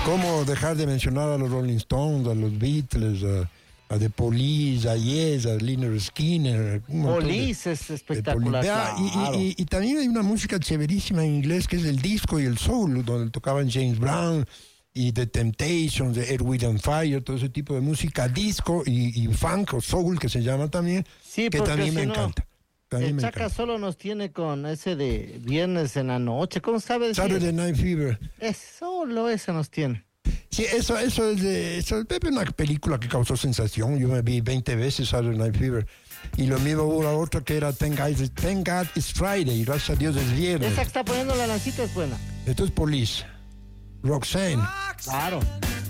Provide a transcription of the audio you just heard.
¿Cómo dejar de mencionar a los Rolling Stones, a los Beatles, a The Police, a Yes, a Lynyrd Skynyrd? Police es espectacular. Claro. Y también hay una música chéverísima en inglés que es el disco y el soul, donde tocaban James Brown y The Temptations, de Earth, Wind and Fire, todo ese tipo de música disco y funk o soul que se llama también, Sí, que también me encanta. El Chaca solo nos tiene con ese de viernes en la noche. ¿Cómo sabes? Saturday Night Fever. Solo ese nos tiene. Sí, eso es una película que causó sensación. Yo me vi 20 veces Saturday Night Fever. Y lo mismo hubo la otra que era Thank God It's Friday. Gracias a Dios es viernes. Esa que está poniendo la Nancita es buena. Esto es Police. Roxanne. Claro.